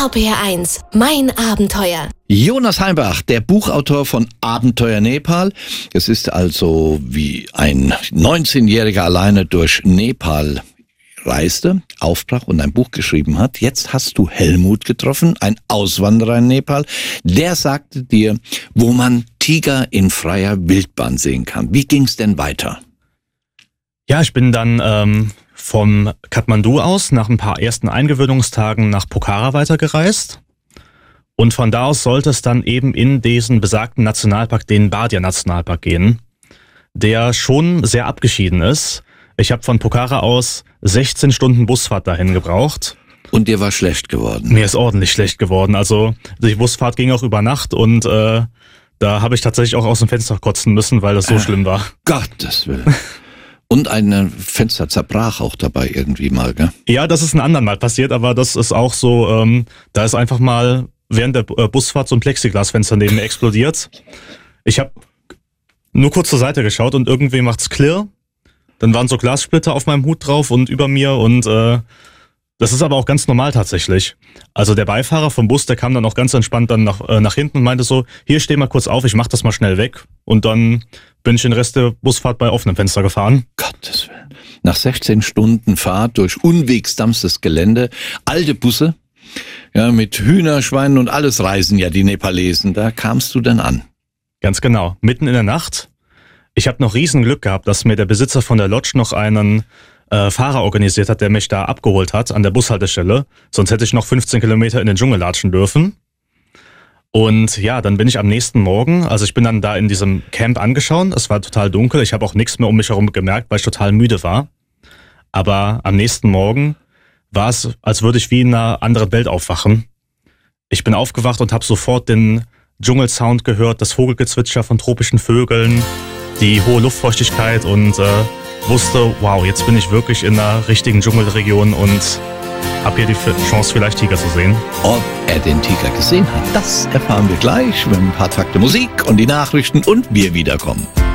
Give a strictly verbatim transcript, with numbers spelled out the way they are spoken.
R P R eins, mein Abenteuer. Jonas Heimbach, der Buchautor von Abenteuer Nepal. Es ist also wie ein neunzehnjähriger alleine durch Nepal reiste, aufbrach und ein Buch geschrieben hat. Jetzt hast du Helmut getroffen, ein Auswanderer in Nepal. Der sagte dir, wo man Tiger in freier Wildbahn sehen kann. Wie ging's denn weiter? Ja, ich bin dann ähm, vom Kathmandu aus nach ein paar ersten Eingewöhnungstagen nach Pokhara weitergereist. Und von da aus sollte es dann eben in diesen besagten Nationalpark, den Bardia-Nationalpark gehen, der schon sehr abgeschieden ist. Ich habe von Pokhara aus sechzehn Stunden Busfahrt dahin gebraucht. Und dir war schlecht geworden? Mir ist ordentlich schlecht geworden. Also die Busfahrt ging auch über Nacht und äh, da habe ich tatsächlich auch aus dem Fenster kotzen müssen, weil das so äh, schlimm war. Gottes Willen. Und ein Fenster zerbrach auch dabei irgendwie mal, gell? Ja, das ist ein anderen Mal passiert, aber das ist auch so, ähm, da ist einfach mal während der Busfahrt so ein Plexiglasfenster neben mir explodiert. Ich habe nur kurz zur Seite geschaut und irgendwie macht's klirr. Dann waren so Glassplitter auf meinem Hut drauf und über mir und äh, das ist aber auch ganz normal tatsächlich. Also der Beifahrer vom Bus, der kam dann auch ganz entspannt dann nach, äh, nach hinten und meinte so, hier steh mal kurz auf, ich mach das mal schnell weg. Und dann bin ich den Rest der Busfahrt bei offenem Fenster gefahren. Gottes Willen. Nach sechzehn Stunden Fahrt durch unwegsamstes Gelände, alte Busse, ja, mit Hühner, Schweinen und alles reisen ja die Nepalesen. Da kamst du dann an. Ganz genau, mitten in der Nacht. Ich habe noch riesen Glück gehabt, dass mir der Besitzer von der Lodge noch einen äh, Fahrer organisiert hat, der mich da abgeholt hat an der Bushaltestelle. Sonst hätte ich noch fünfzehn Kilometer in den Dschungel latschen dürfen. Und ja, dann bin ich am nächsten Morgen, also ich bin dann da in diesem Camp angeschaut. Es war total dunkel, ich habe auch nichts mehr um mich herum gemerkt, weil ich total müde war. Aber am nächsten Morgen war es, als würde ich wie in einer anderen Welt aufwachen. Ich bin aufgewacht und habe sofort den Dschungelsound gehört, das Vogelgezwitscher von tropischen Vögeln, die hohe Luftfeuchtigkeit und äh, wusste, wow, jetzt bin ich wirklich in einer richtigen Dschungelregion und habe hier die Chance, vielleicht Tiger zu sehen. Ob er den Tiger gesehen hat, das erfahren wir gleich, wenn ein paar Takte Musik und die Nachrichten und wir wiederkommen.